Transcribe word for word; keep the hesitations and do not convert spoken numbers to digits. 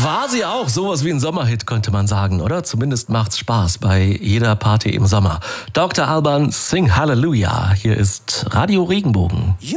War sie auch. Sowas wie ein Sommerhit, könnte man sagen, oder? Zumindest macht's Spaß bei jeder Party im Sommer. Doktor Alban, Sing Hallelujah. Hier ist Radio Regenbogen.